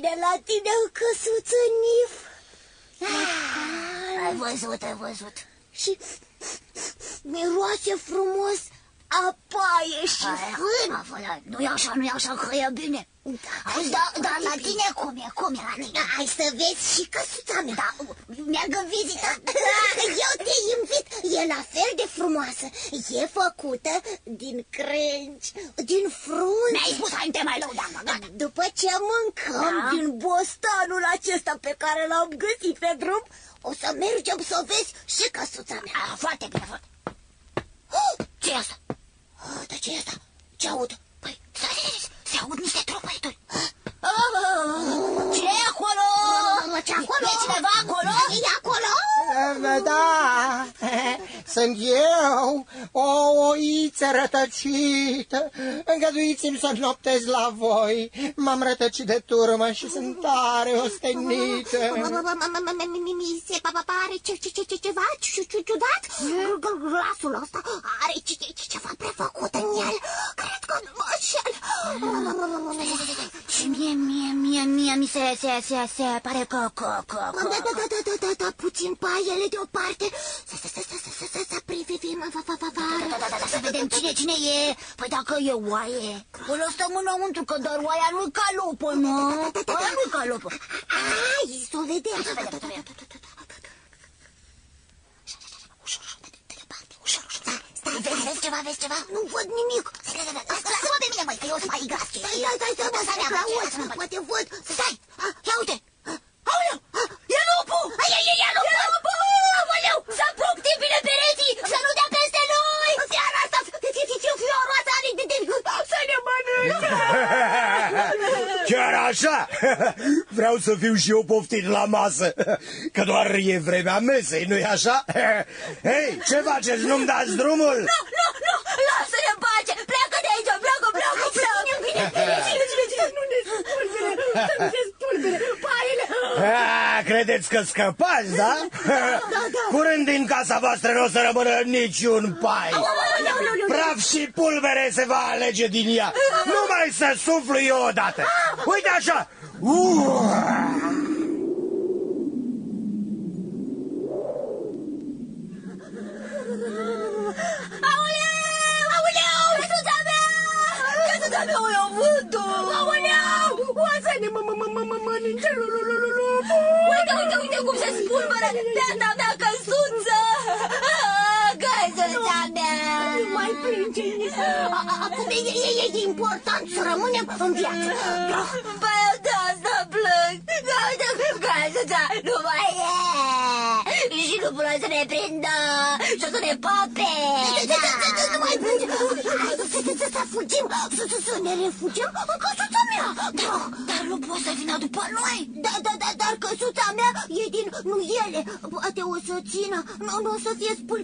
bine la tine, căsuță Nif. Ai văzut. Și miroase frumos a paie și fân. Nu-i așa, că e bine. Auzi, dar la tine cum e la tine? Hai să vezi și căsuța mea. Da, merg în vizită. Eu te invit, e la fel de frumoasă. E făcută din crengi, din frunze. Mi-ai spus, hai, te mai lăudam, gata. După ce mâncăm din bostanul acesta pe care l-am găsit pe drum, o să mergem să vezi și căsuța mea. Foarte bine, foarte. Ce-i asta? Dar ce-i asta? Ce aud? Păi, se aud niște tropăituri. Ce e acolo? Ce acolo? E cineva acolo? E acolo? Da, sunt eu, o oiță rătăcită. Îngăduiți-mi să noptez la voi. M-am rătăcit de turmă și sunt tare ostenită. Mi se pare ceva ciudat. Glasul ăsta are ceva prefăcut în el. Cred că nu mă înșel. Și mie mi se pare că... Da, puțin paiele deoparte. Să privim afară. Să vedem cine e. Păi dacă e oaie, până stăm înăuntru, că doar oaia nu-i calupă, nu? Oaia nu-i calupă. Hai, să o vedem. Vezi ceva? Nu văd nimic. Lasă-mă pe mine, măi, că eu sunt mai gras. Stai, poate văd. Stai, ia uite. Aoleu, e lupul! E lupul! Aoleu, să apuc bine pereții, să nu dea peste noi! Fiara asta, fioroasa, să ne mănânce! Chiar așa? Vreau să fiu și eu poftit la masă, că doar e vremea mesei, nu-i așa? Hei, ce faceți? Nu-mi dați drumul? Nu, lasă-ne în pace! Pleacă de aici, pleacă! Nu ne spulbere, paile! Credeți că scăpați, da? Curând din casa voastră nu o să rămână niciun pai. Praf și pulbere se va alege din ea. Numai să suflu eu odată. Uite așa! Aoleu, căsuța mea! Căsuța mea, o iau vântul! Aoleu, oasă-ne mănânce lupul! Uite cum se spulberă beata mea căsuță! Căsuța mea! Nu mai plânge nici. Acum e important să rămânem în viață. Păi eu de asta plâng! Căsuța nu mai e! Și nu vreau să ne prindă și o să ne pape! Nu mai plânge. Să fugim, să ne refugiem în căsuța mea. Dar nu poți să vină după noi! Dar căsuța mea e din nuiele. Poate o să țină, nu o să fie spulberată.